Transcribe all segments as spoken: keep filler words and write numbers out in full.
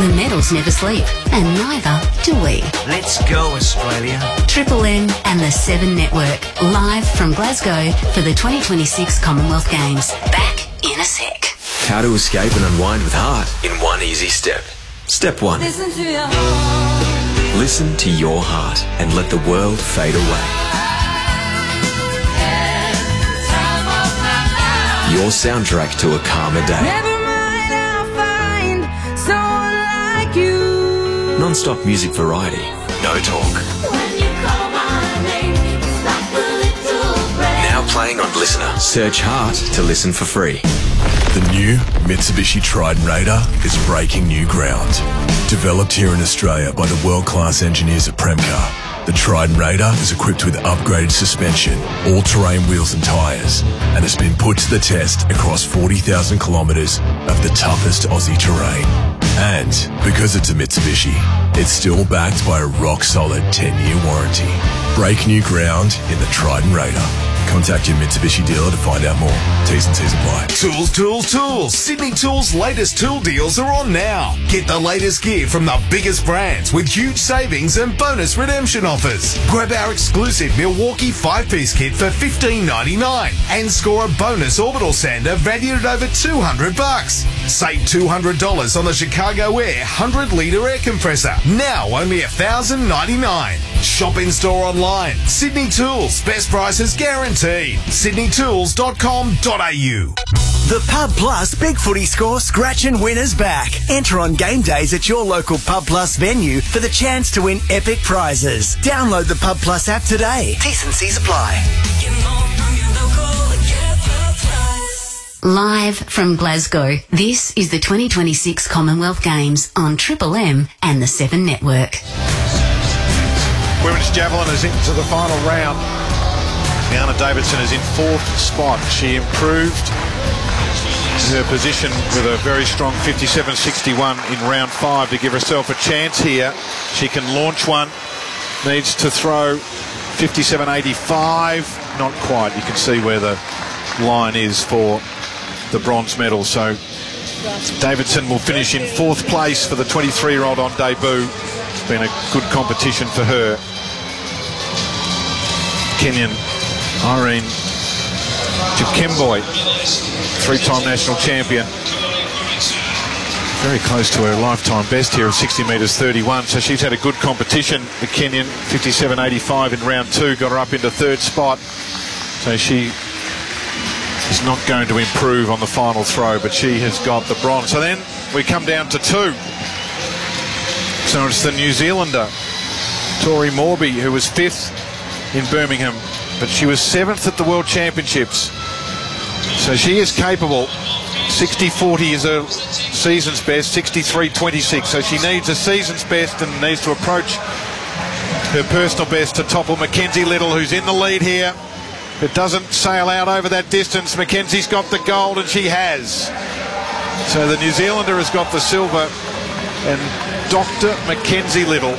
The medals never sleep, and neither do we. Let's go, Australia. Triple M and the Seven Network, live from Glasgow for the twenty twenty-six Commonwealth Games. Back in a sec. How to escape and unwind with heart in one easy step. Step one. Listen to your heart. Listen to your heart and let the world fade away. Your soundtrack to a calmer day. Never mind, I'll find someone like you. Non-stop music variety. No talk. When you call my name, it's like a little breath. Now playing on Listener. Search Heart to listen for free. The new Mitsubishi Triton Raider is breaking new ground. Developed here in Australia by the world-class engineers at Premcar, the Triton Raider is equipped with upgraded suspension, all-terrain wheels and tyres, and has been put to the test across forty thousand kilometres of the toughest Aussie terrain. And because it's a Mitsubishi, it's still backed by a rock-solid ten-year warranty. Break new ground in the Triton Raider. Contact your Mitsubishi dealer to find out more. T's and C's apply. Tools, tools, tools. Sydney Tools' latest tool deals are on now. Get the latest gear from the biggest brands with huge savings and bonus redemption offers. Grab our exclusive Milwaukee five-piece kit for fifteen ninety-nine and score a bonus orbital sander valued at over two hundred bucks. Save two hundred dollars on the Chicago Air one hundred litre air compressor. Now only one thousand ninety-nine dollars. Shop in store online. Sydney Tools. Best prices guaranteed. sydney tools dot com dot a u. The Pub Plus Big Footy Score Scratch and Winners back. Enter on game days at your local Pub Plus venue for the chance to win epic prizes. Download the Pub Plus app today. T's and C's apply. Live from Glasgow, this is the twenty twenty-six Commonwealth Games on Triple M and the Seven Network. Women's javelin is into the final round. Liana Davidson is in fourth spot. She improved her position with a very strong fifty-seven sixty-one in round five to give herself a chance here. She can launch one. Needs to throw fifty-seven eighty-five. Not quite. You can see where the line is for the bronze medal. So Davidson will finish in fourth place for the twenty-three-year-old on debut. It's been a good competition for her. Kenyan Irene Chepkemboi, three-time national champion. Very close to her lifetime best here of sixty metres thirty-one. So she's had a good competition. The Kenyan, fifty-seven eighty-five in round two, got her up into third spot. So she is not going to improve on the final throw, but she has got the bronze. So then we come down to two. So it's the New Zealander, Tori Morby, who was fifth in Birmingham, but she was seventh at the World Championships. So she is capable. sixty forty is her season's best, sixty-three twenty-six. So she needs a season's best and needs to approach her personal best to topple Mackenzie Little, who's in the lead here. It doesn't sail out over that distance. Mackenzie's got the gold, and she has. So the New Zealander has got the silver, and Doctor Mackenzie Little,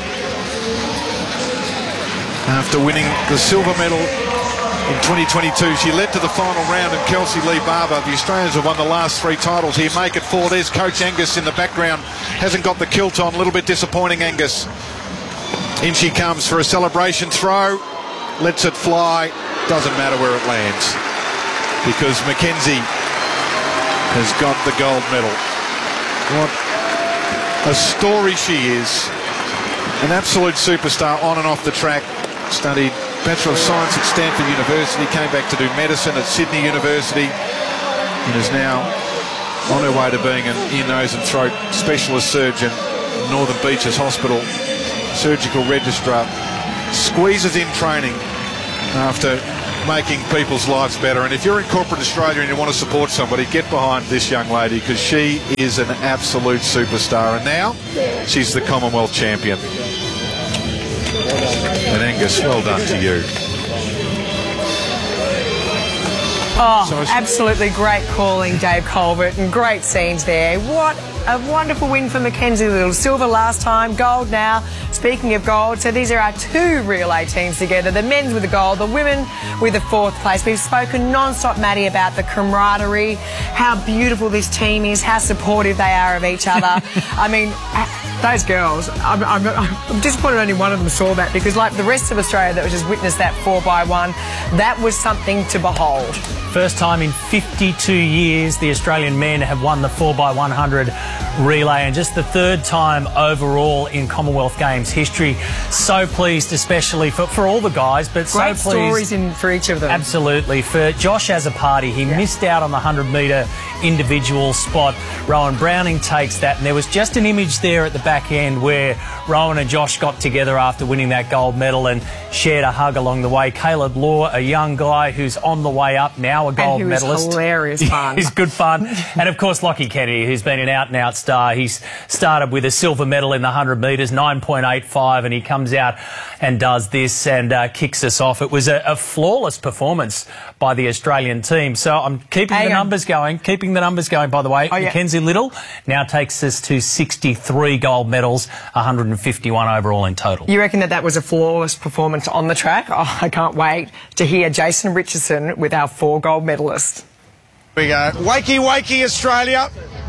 after winning the silver medal in twenty twenty-two, she led to the final round, and Kelsey Lee Barber, the Australians have won the last three titles here, make it four. There's Coach Angus in the background, hasn't got the kilt on, a little bit disappointing, Angus. In she comes for a celebration throw, lets it fly, doesn't matter where it lands, because Mackenzie has got the gold medal. What a story she is. An absolute superstar on and off the track. Studied Bachelor of Science at Stanford University, came back to do medicine at Sydney University, and is now on her way to being an ear, nose and throat specialist surgeon at Northern Beaches Hospital, surgical registrar. Squeezes in training after making people's lives better. And if you're in corporate Australia and you want to support somebody, get behind this young lady, because she is an absolute superstar. And now she's the Commonwealth champion. And Angus, well done to you. Oh, So it's- absolutely great calling, Dave Colbert, and great scenes there. What a wonderful win for Mackenzie Little. Silver last time, gold now. Speaking of gold, so these are our two relay teams together. The men's with the gold, the women with the fourth place. We've spoken non-stop, Maddie, about the camaraderie, how beautiful this team is, how supportive they are of each other. I mean, those girls, I'm, I'm, I'm disappointed only one of them saw that, because like the rest of Australia that just witnessed that four by one, that was something to behold. First time in fifty-two years the Australian men have won the four by one hundred relay, and just the third time overall in Commonwealth Games history. So pleased, especially for, for all the guys, but Great so pleased. stories in, for each of them. Absolutely. For Josh Azzopardi, he Yeah. missed out on the one hundred metre individual spot. Rowan Browning takes that, and there was just an image there at the back end where Rowan and Josh got together after winning that gold medal and shared a hug along the way. Caleb Law, a young guy who's on the way up now, a gold and who is medalist. hilarious fun. He's good fun. And of course, Lockie Kennedy, who's been an out-and-out star. He's started with a silver medal in the one hundred metres, nine point eight five, and he comes out and does this and uh, kicks us off. It was a, a flawless performance by the Australian team. So I'm keeping Hang the on. numbers going, keeping the numbers going, by the way. Oh, yeah. Mackenzie Little now takes us to sixty-three gold medals, one hundred fifty-one overall in total. You reckon that that was a flawless performance on the track? Oh, I can't wait to hear Jason Richardson with our four gold medalists. Here we go. Wakey, wakey, Australia.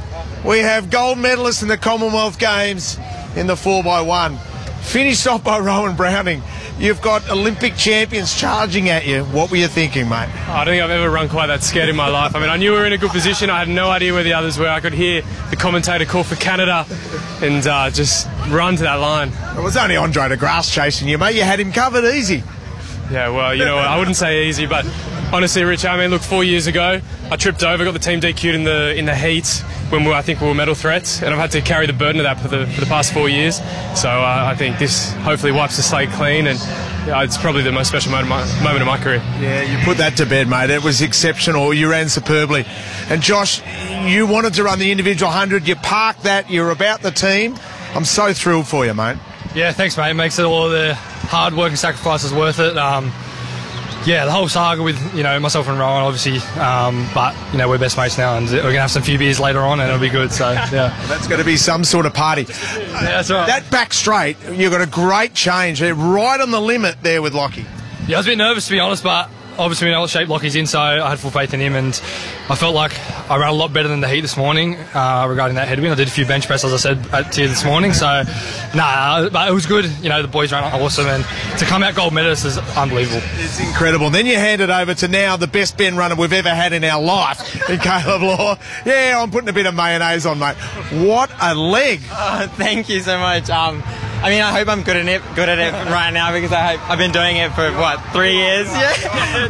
We have gold medalists in the Commonwealth Games in the four by one. Finished off by Rowan Browning. You've got Olympic champions charging at you. What were you thinking, mate? Oh, I don't think I've ever run quite that scared in my life. I mean, I knew we were in a good position. I had no idea where the others were. I could hear the commentator call for Canada and uh, just run to that line. It was only Andre de Grasse chasing you, mate. You had him covered easy. Yeah, well, you know, I wouldn't say easy, but honestly, Rich, I mean, look, four years ago, I tripped over, got the team D Q'd in the in the heat when we were, I think we were medal threats, and I've had to carry the burden of that for the for the past four years. So uh, I think this hopefully wipes the slate clean, and yeah, it's probably the most special moment of my, moment of my career. Yeah, you put that to bed, mate. It was exceptional. You ran superbly. And Josh, you wanted to run the individual one hundred. You parked that. You're about the team. I'm so thrilled for you, mate. Yeah, thanks, mate. It makes it all the hard work and sacrifices worth it. Um, yeah, the whole saga with, you know, myself and Rowan, obviously, um, but, you know, we're best mates now, and we're going to have some few beers later on, and it'll be good, so, yeah. That's going to be some sort of party. Yeah, that's right. That back straight, you've got a great change. They're right on the limit there with Lockie. Yeah, I was a bit nervous, to be honest, but obviously we know what shape Lockie's in, so I had full faith in him, and I felt like I ran a lot better than the heat this morning uh, regarding that headwind. I did a few bench press, as I said, at, to you this morning, so, nah, but it was good. You know, the boys ran awesome, and to come out gold medalist is unbelievable. It's incredible. Then you hand it over to now the best Ben runner we've ever had in our life, in Caleb Law. Yeah, I'm putting a bit of mayonnaise on, mate. What a leg. Oh, thank you so much. Um, I mean, I hope I'm good at it, good at it right now, because I hope I've been doing it for what, three years? Yeah.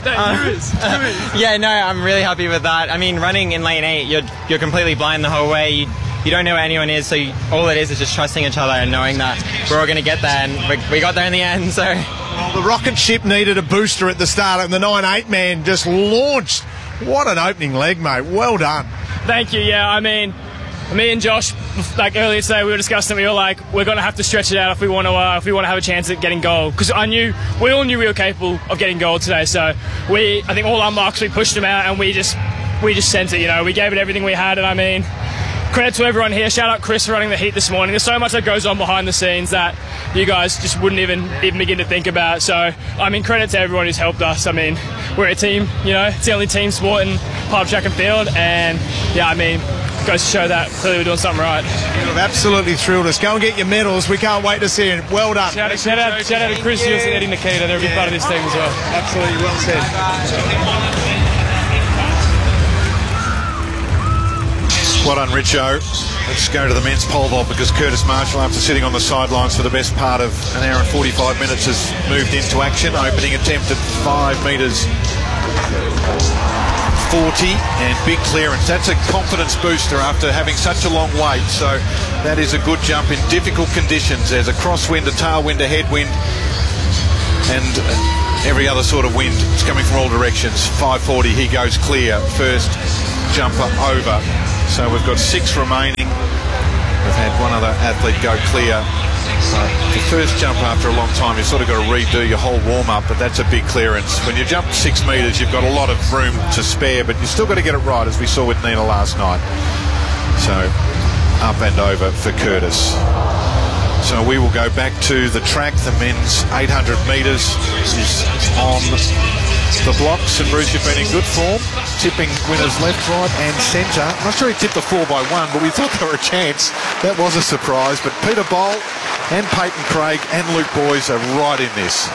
Um, yeah, no, I'm really happy with that. I mean, running in lane eight, you're you're completely blind the whole way. You you don't know where anyone is, so you, all it is is just trusting each other and knowing that we're all going to get there, and we, we got there in the end. So well, the rocket ship needed a booster at the start, and the nine eight man just launched. What an opening leg, mate. Well done. Thank you, yeah, I mean, me and Josh, like earlier today, we were discussing. We were like, we're going to have to stretch it out if we want to, uh, if we want to have a chance at getting gold. Because I knew, we all knew we were capable of getting gold today. So we, I think all our marks, we pushed them out, and we just, we just sent it. You know, we gave it everything we had, and I mean, credit to everyone here. Shout out Chris for running the heat this morning. There's so much that goes on behind the scenes that you guys just wouldn't even even begin to think about. So I mean, credit to everyone who's helped us. I mean, we're a team. You know, it's the only team sport in part of track and field, and yeah, I mean, goes to show that clearly we're doing something right. You've absolutely thrilled us. Go and get your medals. We can't wait to see it. Well done. Shout out, shout out, shout out to Chris Hughes and Eddie Nikita. They're a big Yeah. part of this team as well. Absolutely well said. Well done, Richo. Let's go to the men's pole vault, because Curtis Marshall, after sitting on the sidelines for the best part of an hour and forty-five minutes, has moved into action. Opening attempt at five metres forty and big clearance. That's a confidence booster after having such a long wait. So that is a good jump in difficult conditions. There's a crosswind, a tailwind, a headwind, and every other sort of wind. It's coming from all directions. five forty, he goes clear. First jumper over. So we've got six remaining. We've had one other athlete go clear. So the first jump after a long time, you've sort of got to redo your whole warm-up, but that's a big clearance. When you jump six metres, you've got a lot of room to spare, but you've still got to get it right, as we saw with Nina last night. So up and over for Curtis. So we will go back to the track. The men's eight hundred metres is on the blocks, and Bruce, you've been in good form, tipping winners left, right and centre. I'm not sure he tipped the four by one, but we thought there were a chance. That was a surprise, but Peter Bowl and Peyton Craig and Luke Boys are right in this.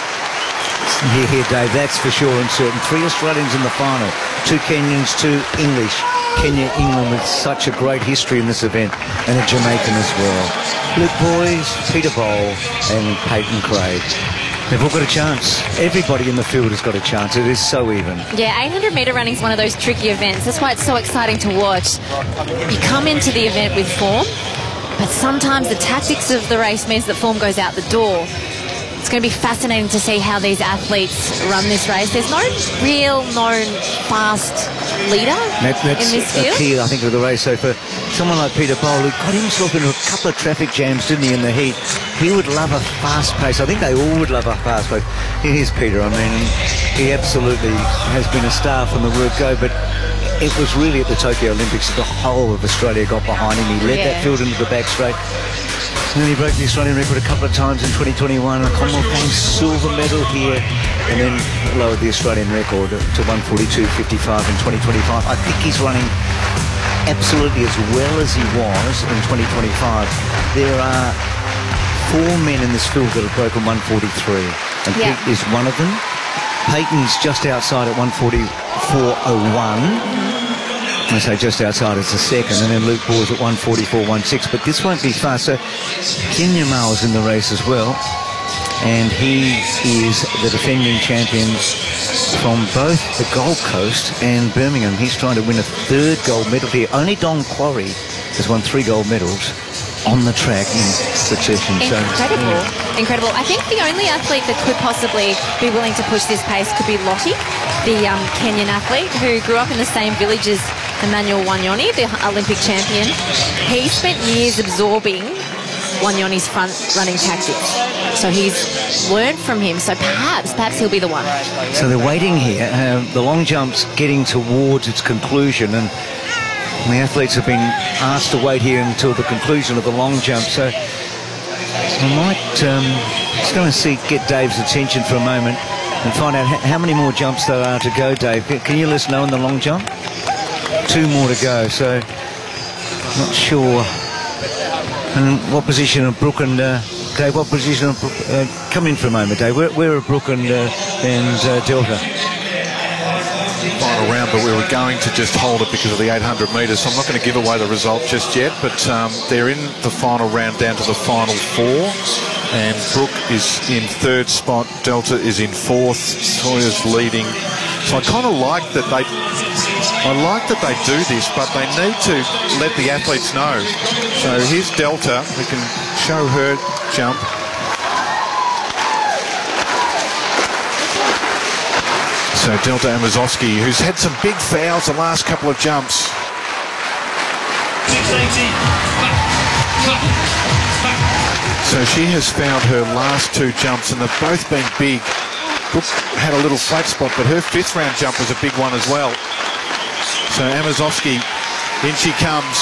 Yeah, here, Dave, that's for sure and certain. Three Australians in the final, two Kenyans, two English. Kenya, England with such a great history in this event, and a Jamaican as well. Luke Boys, Peter Bowl and Peyton Craig. They've all got a chance. Everybody in the field has got a chance. It is so even. Yeah, eight hundred metre running is one of those tricky events. That's why it's so exciting to watch. You come into the event with form, but sometimes the tactics of the race means that form goes out the door. It's going to be fascinating to see how these athletes run this race. There's no real known fast leader that, that's in this field. Key, I think, of the race. So for someone like Peter Bowl, who got himself into a couple of traffic jams, didn't he, in the heat, he would love a fast pace. I think they all would love a fast pace. Here's Peter. I mean, he absolutely has been a star from the word go, but it was really at the Tokyo Olympics that the whole of Australia got behind him. He led yeah. that field into the back straight. And then he broke the Australian record a couple of times in twenty twenty-one, a Commonwealth Games silver medal here, and then lowered the Australian record to one forty-two fifty-five in twenty twenty-five. I think he's running absolutely as well as he was in twenty twenty-five. There are four men in this field that have broken one forty-three, and yeah. Pete is one of them. Peyton's just outside at one forty-four oh one. I say just outside as a second, and then Luke Boys at one forty-four sixteen, but this won't be fast. So Kenya Mao's in the race as well, and he is the defending champion from both the Gold Coast and Birmingham. He's trying to win a third gold medal here. Only Don Quarry has won three gold medals on the track in succession. Incredible. So, Incredible. I think the only athlete that could possibly be willing to push this pace could be Lottie, the um, Kenyan athlete who grew up in the same village as Emmanuel Wanyoni, the Olympic champion. He spent years absorbing Wanyoni's front running tactics. So he's learned from him. So perhaps, perhaps he'll be the one. So they're waiting here. Uh, the long jump's getting towards its conclusion, and the athletes have been asked to wait here until the conclusion of the long jump. So I might um, just going to see get Dave's attention for a moment and find out how many more jumps there are to go. Dave, can you let us know in the long jump? Two more to go, so not sure. And what position of Brooke and uh, Dave? What position of Brooke? Uh, come in for a moment, Dave. Where, where are Brooke and uh, and uh, Delta? Final round, but we were going to just hold it because of the eight hundred metres, so I'm not going to give away the result just yet, but um, they're in the final round down to the final four, and Brooke is in third spot, Delta is in fourth, Sawyer's leading. So I kind of like that they I like that they do this, but they need to let the athletes know. So here's Delta, we can show her jump. So Delta Amazowski, who's had some big fouls the last couple of jumps. So she has fouled her last two jumps, and they've both been big. Brooke had a little flat spot, but her fifth round jump was a big one as well. So Amazowski, in she comes.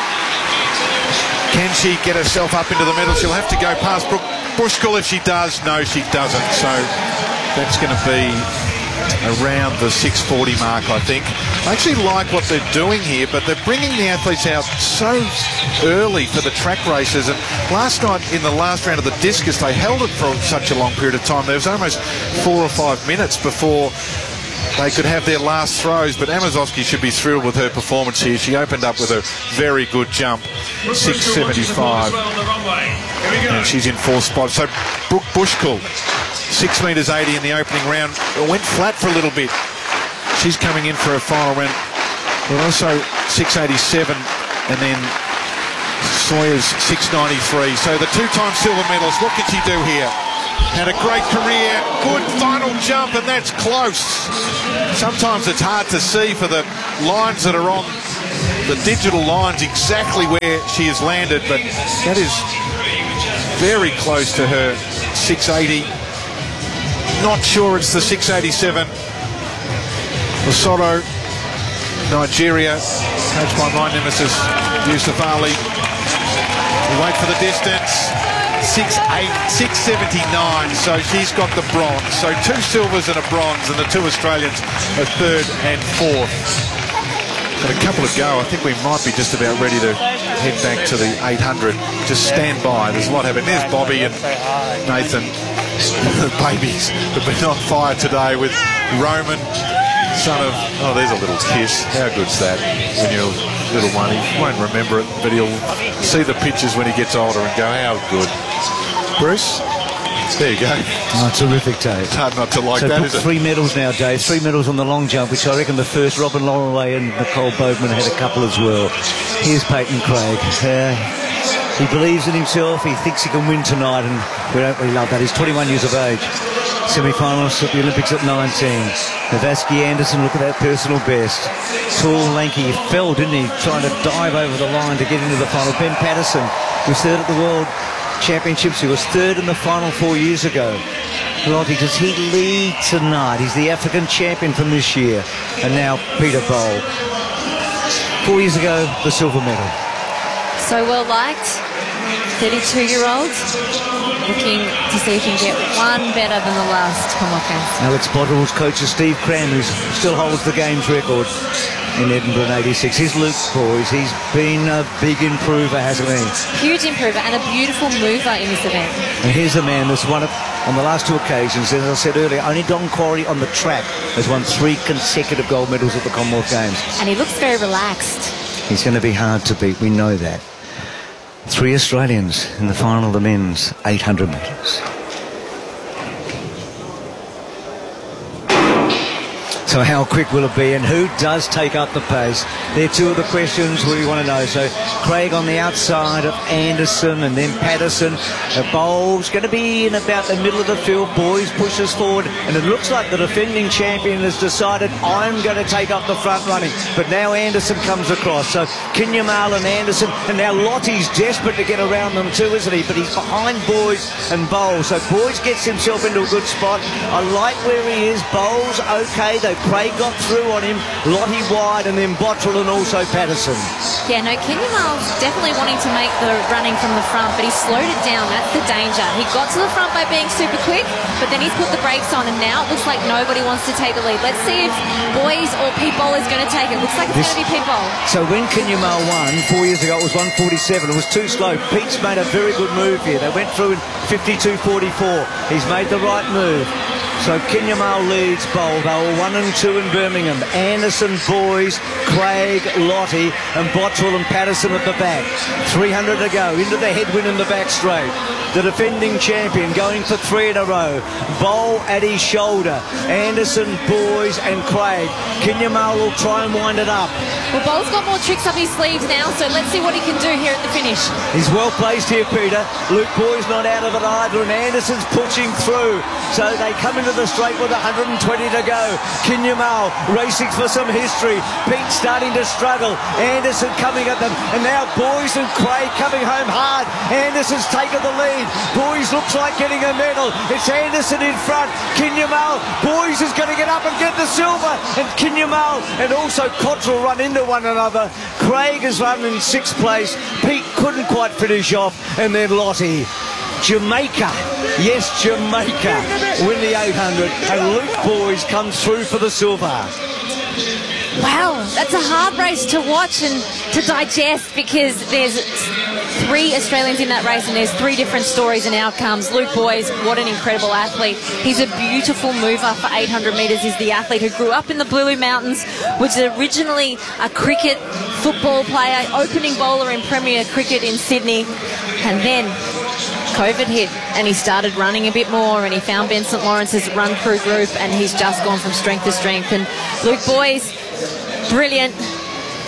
Can she get herself up into the middle? She'll have to go past Brooke Bushkull if she does. No, she doesn't. So that's going to be around the six forty mark, I think. I actually like what they're doing here, but they're bringing the athletes out so early for the track races. And last night in the last round of the discus, they held it for such a long period of time. There was almost four or five minutes before they could have their last throws, but Amazowski should be thrilled with her performance here. She opened up with a very good jump, six seventy-five, and she's in fourth spot. So Brooke Bushkull, six metres eighty in the opening round, went flat for a little bit. She's coming in for her final round, but also six eighty-seven, and then Sawyer's six ninety-three. So the two-time silver medalist, what can she do here? Had a great career, good final jump, and that's close. Sometimes it's hard to see for the lines that are on the digital line's exactly where she has landed, but that is very close to her six eighty. Not sure it's the six eighty-seven. Lesotho, Nigeria, coached by my nemesis, Yusuf Ali. We wait for the distance. six eight, six seventy-nine, so she's got the bronze. So two silvers and a bronze, and the two Australians are third and fourth. Got a couple to go. I think we might be just about ready to head back to the eight hundred. Just stand by. There's a lot happening. There's Bobby and Nathan, the babies have been on fire today with Roman, son of... Oh, there's a little kiss. How good's that? When you're a little one, he won't remember it, but he'll see the pictures when he gets older and go, how good. Bruce? There you go. Oh, terrific, Dave. It's hard not to like so that, is it? Three medals now, Dave. Three medals on the long jump, which I reckon the first, Robin Lawley and Nicole Bodeman had a couple as well. Here's Peyton Craig. Uh, he believes in himself. He thinks he can win tonight, and we don't really love that. He's twenty-one years of age. Semi-finalist at the Olympics at nineteen. Navaski Anderson, look at that personal best. Tall, lanky. He fell, didn't he? Trying to dive over the line to get into the final. Ben Patterson was third at the World Championships. He was third in the final four years ago. Lottie, does he lead tonight? He's the African champion from this year. And now Peter Bowl. Four years ago, the silver medal. So well liked. thirty-two-year-old looking to see if he can get one better than the last Commonwealth Games. Alex Botterell's coach is Steve Cram, who still holds the games record in Edinburgh in eighty-six. Here's Luke Boys. He's been a big improver, hasn't he? Huge improver and a beautiful mover in this event. And here's a man that's won it on the last two occasions. As I said earlier, only Don Quarry on the track has won three consecutive gold medals at the Commonwealth Games. And he looks very relaxed. He's going to be hard to beat, we know that. Three Australians in the final of the men's eight hundred metres. So how quick will it be, and who does take up the pace? They're two of the questions we want to know. So Craig on the outside of Anderson, and then Patterson. The bowl's going to be in about the middle of the field. Boys pushes forward, and it looks like the defending champion has decided, I'm going to take up the front running. But now Anderson comes across. So Kinyamal and Anderson, and now Lottie's desperate to get around them too, isn't he? But he's behind Boys and Bowles. So Boys gets himself into a good spot. I like where he is. Bowles, okay. They Craig got through on him, Lottie wide, and then Bottrell and also Patterson. Yeah, no, Kinyamal's definitely wanting to make the running from the front, but he slowed it down. That's the danger. He got to the front by being super quick, but then he's put the brakes on, and now it looks like nobody wants to take the lead. Let's see if Boys or Pete Bowl is going to take it. Looks like it's going to be Pete Bowl. So when Kinyamal won four years ago, it was one forty-seven. It was too slow. Pete's made a very good move here. They went through in fifty-two forty-four. He's made the right move. So Kinyamal leads Bowl. They were one and two in Birmingham. Anderson, Boys, Craig, Lottie, and Bottrell and Patterson at the back. three hundred to go. Into the headwind in the back straight. The defending champion going for three in a row. Bowl at his shoulder. Anderson, Boys, and Craig. Kinyamal will try and wind it up. Well, Bowl's got more tricks up his sleeves now, so let's see what he can do here at the finish. He's well placed here, Peter. Luke Boys not out of it either, and Anderson's pushing through. So they come into the straight with one hundred twenty to go. Kinyamal racing for some history. Pete starting to struggle. Anderson coming at them, and now Boys and Craig coming home hard. Anderson's taken the lead. Boys looks like getting a medal. It's Anderson in front. Kinyamal. Boys is going to get up and get the silver, and Kinyamal and also Cottrell run into one another. Craig has run in sixth place. Pete couldn't quite finish off, and then Lottie. Jamaica, yes, Jamaica win the eight hundred, and Luke Boys comes through for the silver. Wow, that's a hard race to watch and to digest, because there's three Australians in that race and there's three different stories and outcomes. Luke Boys, what an incredible athlete. He's a beautiful mover for eight hundred metres. He's the athlete who grew up in the Blue Mountains, was originally a cricket football player, opening bowler in Premier Cricket in Sydney, and then COVID hit and he started running a bit more, and he found Ben Saint Lawrence's run crew group, and he's just gone from strength to strength. And Luke Boys, brilliant,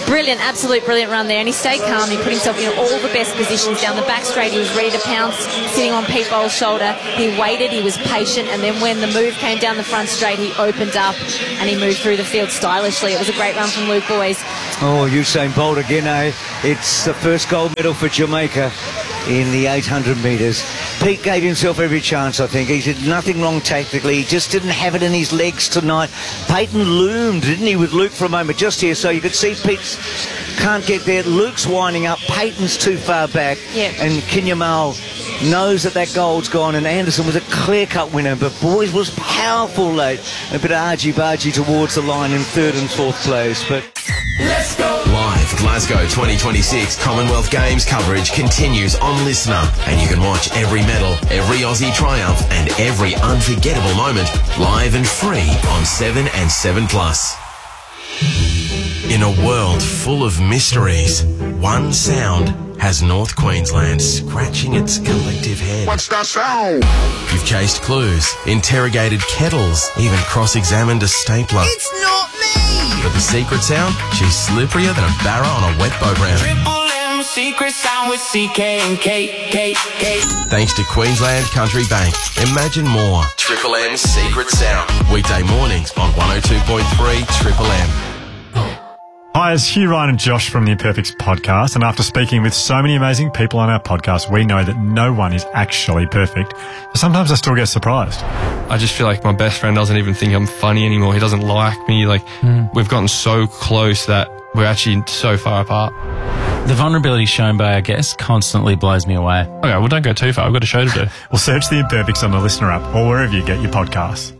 Brilliant, absolute brilliant run there, and he stayed calm. He put himself in all the best positions down the back straight. He was ready to pounce, sitting on Pete Bowles' shoulder. He waited, he was patient, and then when the move came down the front straight, he opened up and he moved through the field stylishly. It was a great run from Luke Boys. Oh, Usain Bolt again, eh? It's the first gold medal for Jamaica in the eight hundred metres. Pete gave himself every chance, I think. He did nothing wrong tactically. He just didn't have it in his legs tonight. Peyton loomed, didn't he, with Luke for a moment just here, so you could see Pete can't get there. Luke's winding up. Peyton's too far back. Yep. And Kinyamal knows that that gold's gone, and Anderson was a clear-cut winner, but Boys was powerful late. A bit of argy-bargy towards the line in third and fourth place, but... Let's go! Live Glasgow twenty twenty-six Commonwealth Games coverage continues on Listener, and you can watch every medal, every Aussie triumph, and every unforgettable moment live and free on seven and seven plus. In a world full of mysteries, one sound has North Queensland scratching its collective head. What's that sound? You've chased clues, interrogated kettles, even cross-examined a stapler. It's not me! But the secret sound? She's slipperier than a barra on a wet boat ramp. Triple M secret sound with C K and K, K, K. Thanks to Queensland Country Bank. Imagine more. Triple M's Secret Sound. Weekday mornings on one oh two point three Triple M. Hi, it's Hugh, Ryan and Josh from the Imperfects podcast, and after speaking with so many amazing people on our podcast, we know that no one is actually perfect. But sometimes I still get surprised. I just feel like my best friend doesn't even think I'm funny anymore. He doesn't like me. Like, mm. we've gotten so close that we're actually so far apart. The vulnerability shown by our guests constantly blows me away. Okay, well, don't go too far. I've got a show to do. Well, search the Imperfects on the Listener app or wherever you get your podcasts.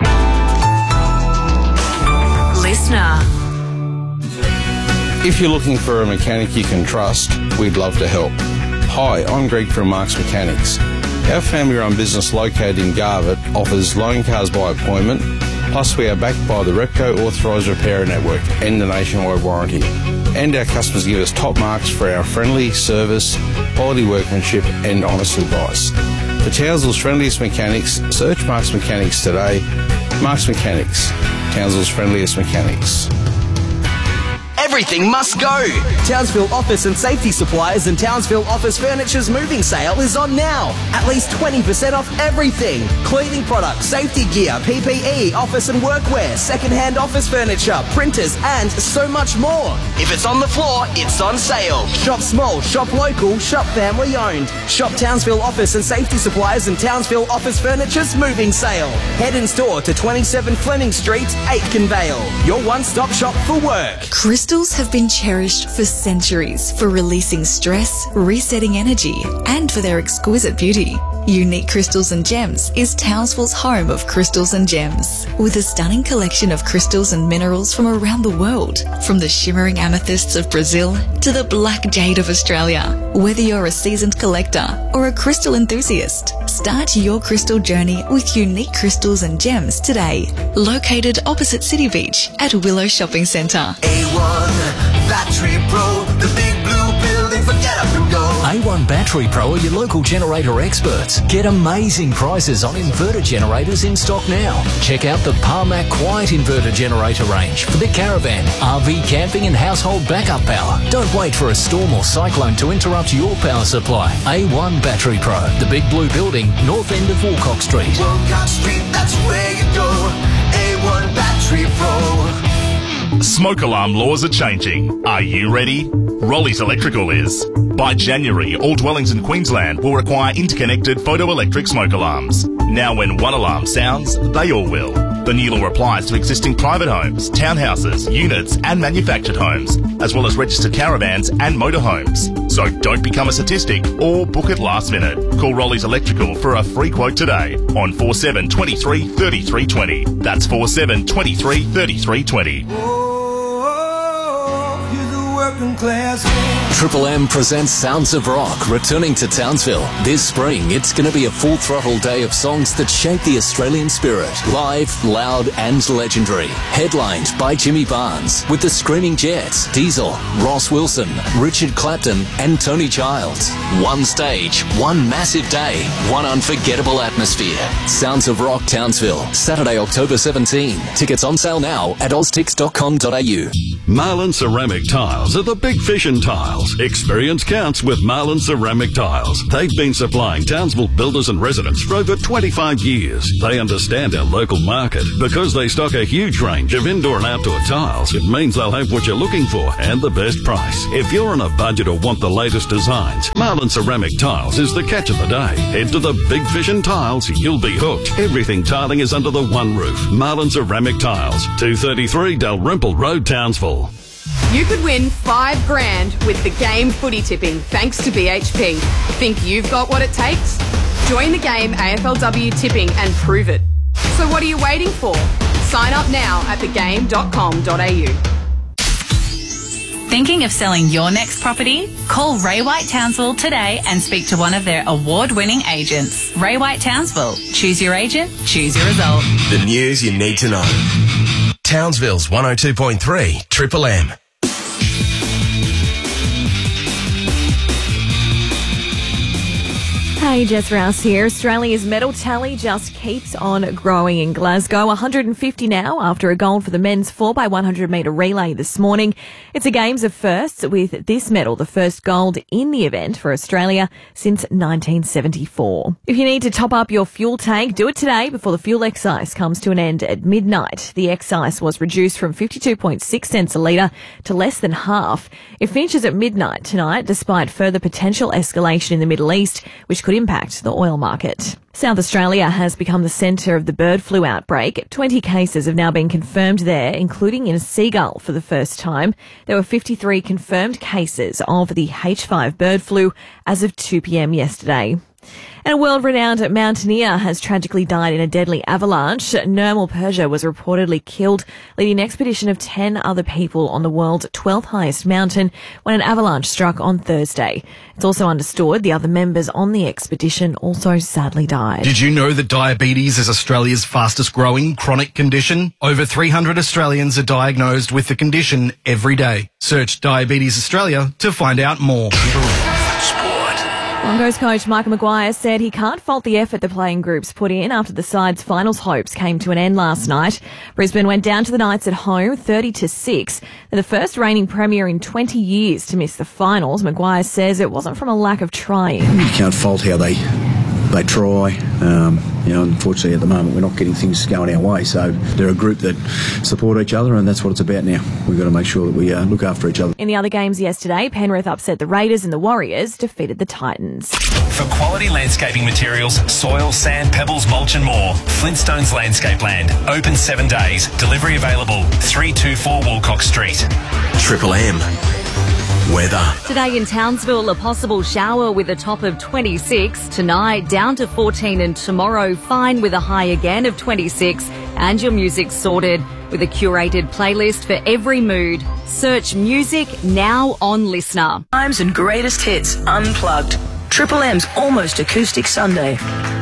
Listener. If you're looking for a mechanic you can trust, we'd love to help. Hi, I'm Greg from Marks Mechanics. Our family-run business located in Garbutt offers loan cars by appointment, plus we are backed by the Repco Authorised Repairer Network and the nationwide warranty. And our customers give us top marks for our friendly service, quality workmanship and honest advice. For Townsville's friendliest mechanics, search Marks Mechanics today. Marks Mechanics, Townsville's friendliest mechanics. Everything must go! Townsville Office and Safety Supplies and Townsville Office Furniture's moving sale is on now. At least twenty percent off everything. Cleaning products, safety gear, P P E, office and workwear, second-hand office furniture, printers and so much more. If it's on the floor, it's on sale. Shop small, shop local, shop family owned. Shop Townsville Office and Safety Supplies and Townsville Office Furniture's moving sale. Head in store to twenty-seven Fleming Street, Aitken Vale. Your one-stop shop for work. Crystals have been cherished for centuries for releasing stress, resetting energy, and for their exquisite beauty. Unique Crystals and Gems is Townsville's home of crystals and gems, with a stunning collection of crystals and minerals from around the world, from the shimmering amethysts of Brazil to the black jade of Australia. Whether you're a seasoned collector or a crystal enthusiast, start your crystal journey with Unique Crystals and Gems today. Located opposite City Beach at Willow Shopping Centre. A one Battery Pro, the big blue building, forget up and go. A one Battery Pro are your local generator experts. Get amazing prices on inverter generators in stock now. Check out the Parmac Quiet Inverter Generator range for the caravan, R V camping and household backup power. Don't wait for a storm or cyclone to interrupt your power supply. A one Battery Pro, the big blue building, north end of Woolcock Street. Woolcock Street, that's where you go. A one Battery Pro. Smoke alarm laws are changing. Are you ready? Rollies Electrical is. By January, all dwellings in Queensland will require interconnected photoelectric smoke alarms. Now when one alarm sounds, they all will. The new law applies to existing private homes, townhouses, units and manufactured homes, as well as registered caravans and motorhomes. So don't become a statistic or book it last minute. Call Rollies Electrical for a free quote today on four seven two three, three three two zero. That's four seven two three, three three two zero. Triple M presents Sounds of Rock, returning to Townsville. This spring, it's going to be a full-throttle day of songs that shape the Australian spirit. Live, loud and legendary. Headlined by Jimmy Barnes, with the Screaming Jets, Diesel, Ross Wilson, Richard Clapton and Tony Childs. One stage, one massive day, one unforgettable atmosphere. Sounds of Rock Townsville, Saturday, October seventeenth. Tickets on sale now at oztix dot com dot a u. Marlin Ceramic Tiles are the the big fish in tiles. Experience counts with Marlin Ceramic Tiles. They've been supplying Townsville builders and residents for over twenty-five years. They understand our local market. Because they stock a huge range of indoor and outdoor tiles, it means they'll have what you're looking for and the best price. If you're on a budget or want the latest designs, Marlin Ceramic Tiles is the catch of the day. Head to the big fish in tiles, you'll be hooked. Everything tiling is under the one roof. Marlin Ceramic Tiles, two thirty-three Dalrymple Road, Townsville. You could win five grand with the game footy tipping thanks to B H P. Think you've got what it takes? Join the game A F L W tipping and prove it. So what are you waiting for? Sign up now at the game dot com dot a u. Thinking of selling your next property? Call Ray White Townsville today and speak to one of their award-winning agents. Ray White Townsville. Choose your agent, choose your result. The news you need to know. Townsville's one oh two point three Triple M. Hey, Jess Rouse here. Australia's medal tally just keeps on growing in Glasgow. one hundred fifty now after a gold for the men's four by one hundred metre relay this morning. It's a Games of firsts with this medal, the first gold in the event for Australia since nineteen seventy-four. If you need to top up your fuel tank, do it today before the fuel excise comes to an end at midnight. The excise was reduced from fifty-two point six cents a litre to less than half. It finishes at midnight tonight despite further potential escalation in the Middle East, which could impact the oil market. South Australia has become the centre of the bird flu outbreak. twenty cases have now been confirmed there, including in a seagull for the first time. There were fifty-three confirmed cases of the H five bird flu as of two p.m. yesterday. And a world-renowned mountaineer has tragically died in a deadly avalanche. Nirmal Persia was reportedly killed, leading an expedition of ten other people on the world's twelfth highest mountain when an avalanche struck on Thursday. It's also understood the other members on the expedition also sadly died. Did you know that diabetes is Australia's fastest growing chronic condition? Over three hundred Australians are diagnosed with the condition every day. Search Diabetes Australia to find out more. Broncos coach Michael Maguire said he can't fault the effort the playing groups put in after the side's finals hopes came to an end last night. Brisbane went down to the Knights at home thirty to six. They're the first reigning premier in twenty years to miss the finals. Maguire says it wasn't from a lack of trying. You can't fault how they they try. Um, you know, unfortunately at the moment we're not getting things going our way. So they're a group that support each other, and that's what it's about now. We've got to make sure that we uh, look after each other. In the other games yesterday, Penrith upset the Raiders and the Warriors defeated the Titans. For quality landscaping materials, soil, sand, pebbles, mulch and more, Flintstones Landscape Land. Open seven days. Delivery available. three two four Wilcox Street. Triple M. Weather. Today in Townsville, a possible shower with a top of twenty-six. Tonight, down to fourteen, and tomorrow, fine with a high again of twenty-six. And your music sorted with a curated playlist for every mood. Search music now on Listener. Times and greatest hits unplugged. Triple M's Almost Acoustic Sunday.